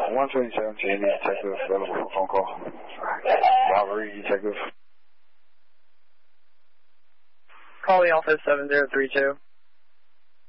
127 Jamie, detective, available for phone call. Valerie, detective. Call the office 7032.